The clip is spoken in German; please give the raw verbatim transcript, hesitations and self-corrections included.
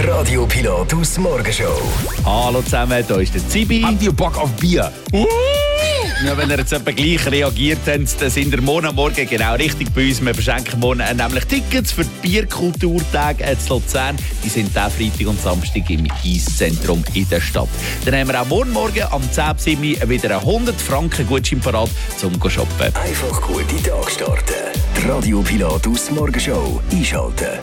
Radio Pilatus Morgenshow. Hallo zusammen, hier ist der Zibi. Habt ihr Bock auf Bier? Uh! Ja, wenn ihr jetzt etwa gleich reagiert habt, dann sind wir morgen am Morgen genau richtig bei uns. Wir verschenken morgen nämlich Tickets für die Bierkulturtage in Luzern. Die sind diesen Freitag und Samstag im Eiszentrum in der Stadt. Dann haben wir auch morgen Morgen am zehn Uhr sieben wieder einen hundert Franken Gutschein parat zum shoppen. Einfach gute Tag starten. Die Radio Pilatus Morgenshow einschalten.